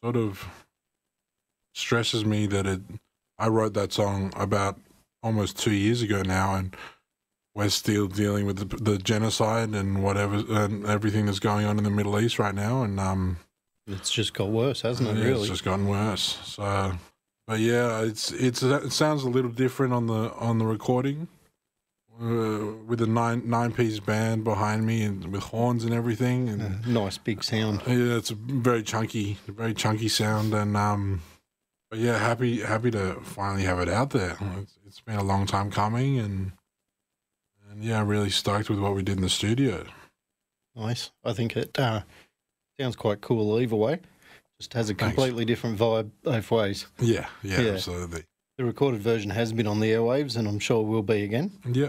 sort of stresses me that I wrote that song about almost 2 years ago now, and we're still dealing with the genocide and whatever and everything that's going on in the Middle East right now, and it's just got worse, hasn't it? yeah, Really, it's just gotten worse. So, but yeah, it sounds a little different on the recording, with a nine-piece band behind me and with horns and everything, and nice big sound. yeah, it's a very chunky sound, and but yeah, happy to finally have it out there. It's been a long time coming, and yeah, really stoked with what we did in the studio. Nice. I think it sounds quite cool either way. Just has a completely different vibe both ways. Yeah, absolutely. The recorded version has been on the airwaves, and I'm sure will be again. Yeah.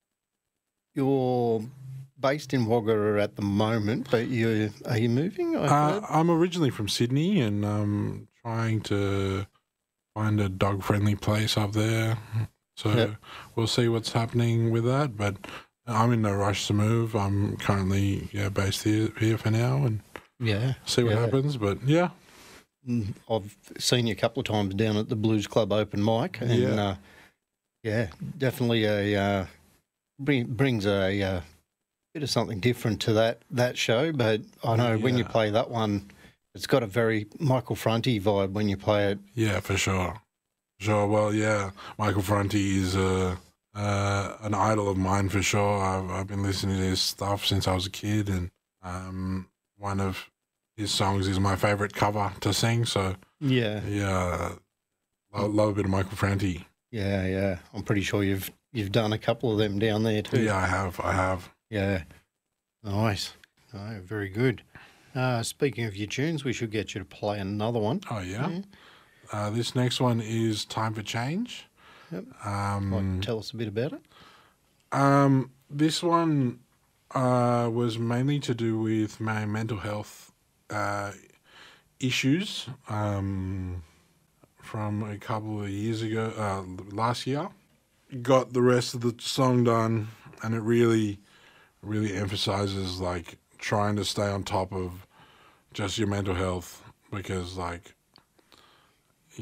You're based in Wagga at the moment, but are you moving? I'm originally from Sydney, and I'm trying to find a dog-friendly place up there. So we'll see what's happening with that, but I'm in no rush to move. I'm currently based here for now, and see what happens. But yeah, I've seen you a couple of times down at the Blues Club open mic, and definitely brings a bit of something different to that show. But I know when you play that one, it's got a very Michael Franti vibe when you play it. Yeah, for sure. Sure. Well, yeah, Michael Franti is an idol of mine for sure. I've been listening to his stuff since I was a kid, and one of his songs is my favourite cover to sing. So love a bit of Michael Franti. Yeah. I'm pretty sure you've done a couple of them down there too. Yeah, I have. Yeah, nice. Oh, very good. Speaking of your tunes, we should get you to play another one. Oh yeah. This next one is Time for Change. Yep. Like, tell us a bit about it. This one was mainly to do with my mental health issues from a couple of years ago, last year. Got the rest of the song done, and it really, really emphasizes like trying to stay on top of just your mental health, because like you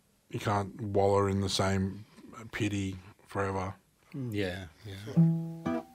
can't wallow in the same pity forever. Yeah.